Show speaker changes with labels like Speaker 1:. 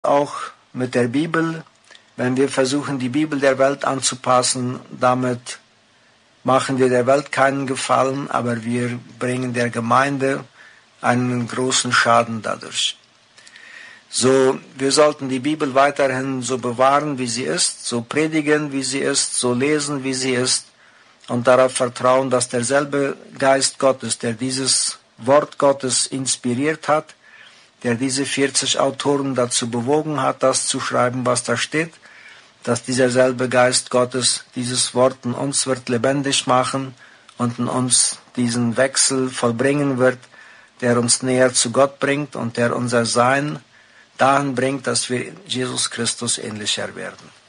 Speaker 1: auch mit der Bibel. Wenn wir versuchen, die Bibel der Welt anzupassen, damit machen wir der Welt keinen Gefallen, aber wir bringen der Gemeinde einen großen Schaden dadurch. So, wir sollten die Bibel weiterhin so bewahren, wie sie ist, so predigen, wie sie ist, so lesen, wie sie ist und darauf vertrauen, dass derselbe Geist Gottes, der dieses Wort Gottes inspiriert hat, der diese 40 Autoren dazu bewogen hat, das zu schreiben, was da steht, dass dieser selbe Geist Gottes dieses Wort in uns wird lebendig machen und in uns diesen Wechsel vollbringen wird, der uns näher zu Gott bringt und der unser Sein dahin bringt, dass wir Jesus Christus ähnlicher werden.